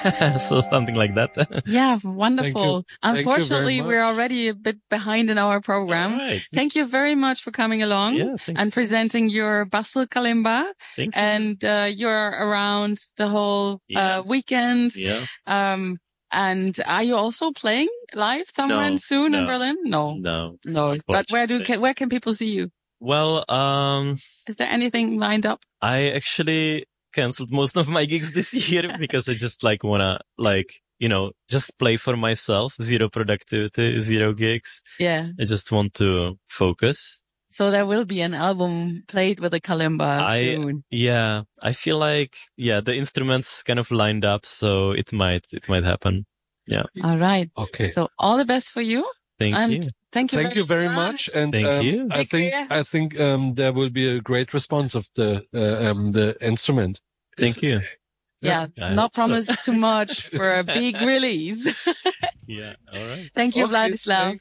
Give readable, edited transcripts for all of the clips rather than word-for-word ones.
So something like that. Yeah, wonderful. Unfortunately, we're already a bit behind in our program. Right. Thank you very much for coming along and presenting your Basel Kalimba. Thank you. And you're around the whole weekend. Yeah. And are you also playing live somewhere soon in Berlin? No. But where can people see you? Well, is there anything lined up? I actually canceled most of my gigs this year because I just wanna just play for myself. Zero productivity, zero gigs. Yeah. I just want to focus. So there will be an album played with a kalimba soon. Yeah. I feel like, the instruments kind of lined up, so it might happen. Yeah. All right. Okay. So all the best for you. Thank you. Thank you very much. And thank you. I think there will be a great response of the instrument. Thank you. Yeah, not promise too much for a big release. Yeah, all right. Thank you, Wladislav.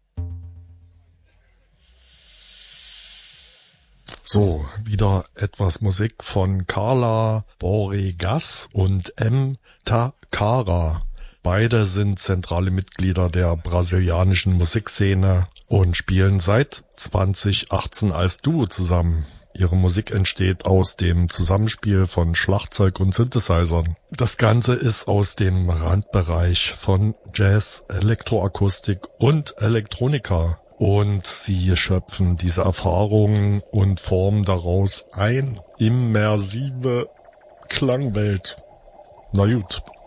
So, wieder etwas Musik von Carla Borregas und M. Takara. Beide sind zentrale Mitglieder der brasilianischen Musikszene und spielen seit 2018 als Duo zusammen. Ihre Musik entsteht aus dem Zusammenspiel von Schlagzeug und Synthesizern. Das Ganze ist aus dem Randbereich von Jazz, Elektroakustik und Elektronika. Und sie schöpfen diese Erfahrungen und formen daraus eine immersive Klangwelt. Na gut.